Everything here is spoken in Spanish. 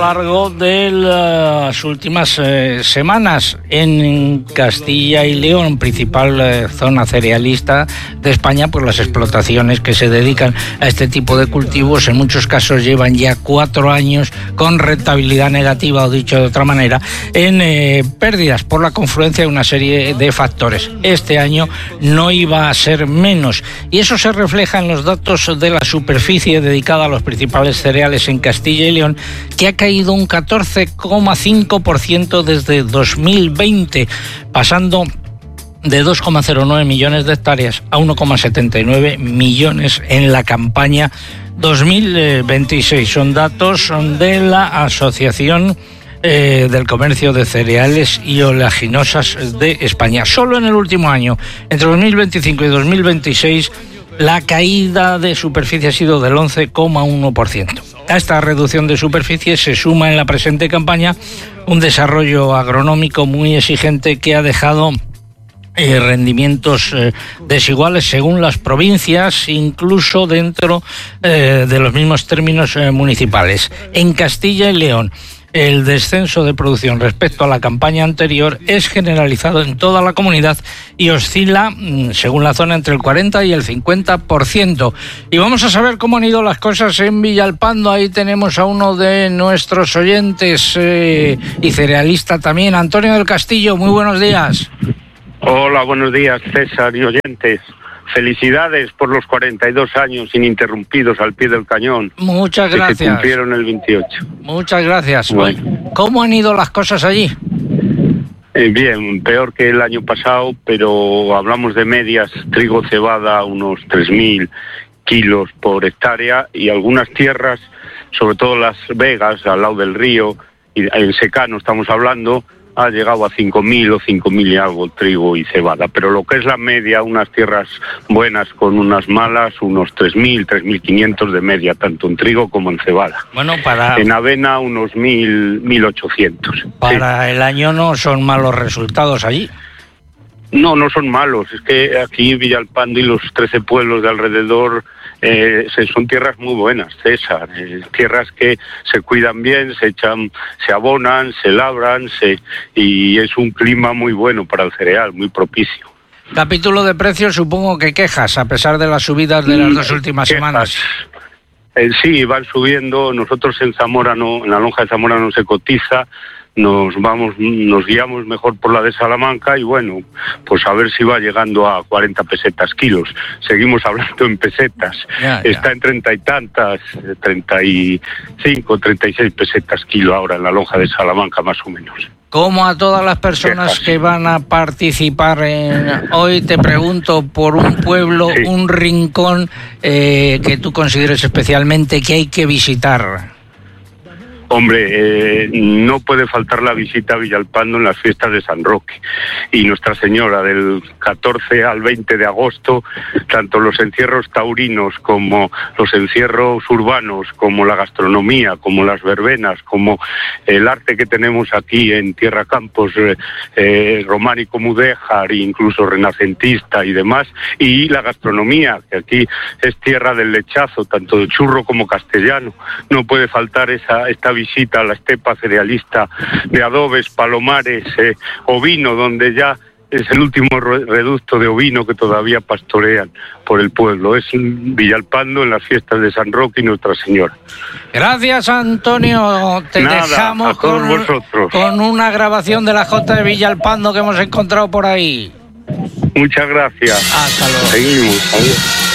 largo de las últimas semanas en Castilla y León, principal zona cerealista de España, pues las explotaciones que se dedican a este tipo de cultivos en muchos casos llevan ya 4 años con rentabilidad negativa, o dicho de otra manera, en pérdidas por la confluencia de una serie de factores. Este año no iba a ser menos, y eso se refleja en los datos de la superficie dedicada a los principales cereales en Castilla y León, que ha caído un 14,5% desde 2020, pasando de 2,09 millones de hectáreas a 1,79 millones en la campaña 2026. Son datos de la Asociación del Comercio de Cereales y Oleaginosas de España. Solo en el último año, entre 2025 y 2026, la caída de superficie ha sido del 11,1%. A esta reducción de superficie se suma en la presente campaña un desarrollo agronómico muy exigente que ha dejado rendimientos desiguales según las provincias, incluso dentro de los mismos términos municipales. En Castilla y León, el descenso de producción respecto a la campaña anterior es generalizado en toda la comunidad y oscila, según la zona, entre el 40 y el 50%. Y vamos a saber cómo han ido las cosas en Villalpando. Ahí tenemos a uno de nuestros oyentes y cerealista también, Antonio del Castillo. Muy buenos días. Hola, buenos días, César y oyentes. Felicidades por los 42 años ininterrumpidos al pie del cañón. Muchas gracias. Que se cumplieron el 28. Muchas gracias. Bueno. ¿Cómo han ido las cosas allí? Bien, peor que el año pasado, pero hablamos de medias, trigo, cebada, unos 3.000 kilos por hectárea, y algunas tierras, sobre todo las Vegas, al lado del río, y en secano estamos hablando, ha llegado a 5.000 o 5.000 y algo trigo y cebada, pero lo que es la media, unas tierras buenas con unas malas, unos 3.000, 3.500 de media, tanto en trigo como en cebada. Bueno, en avena unos 1.800. Para el año no son malos resultados allí. No, no son malos, es que aquí Villalpando y los 13 pueblos de alrededor son tierras muy buenas, César, tierras que se cuidan bien, se abonan, se labran, y es un clima muy bueno para el cereal, muy propicio. Capítulo de precios, supongo que quejas, a pesar de las subidas de las 2 últimas semanas. Sí, van subiendo. Nosotros en Zamora, en la lonja de Zamora no se cotiza. Nos guiamos mejor por la de Salamanca y bueno, pues a ver si va llegando a 40 pesetas kilos. Seguimos hablando en pesetas. Ya. Está en 30 y tantas, 35, 36 pesetas kilo ahora en la lonja de Salamanca, más o menos. Como a todas las personas que van a participar hoy, te pregunto por un pueblo, sí, un rincón que tú consideres especialmente que hay que visitar. Hombre, no puede faltar la visita a Villalpando en las fiestas de San Roque y Nuestra Señora, del 14 al 20 de agosto, tanto los encierros taurinos como los encierros urbanos, como la gastronomía, como las verbenas, como el arte que tenemos aquí en Tierra Campos, románico mudéjar, incluso renacentista y demás, y la gastronomía, que aquí es tierra del lechazo, tanto de churro como castellano. No puede faltar esta visita a la estepa cerealista de adobes, palomares, ovino, donde ya es el último reducto de ovino que todavía pastorean por el pueblo. Es Villalpando en las fiestas de San Roque y Nuestra Señora. Gracias, Antonio. Te dejamos con una grabación de la Jota de Villalpando que hemos encontrado por ahí. Muchas gracias. Hasta luego. Seguimos. Adiós.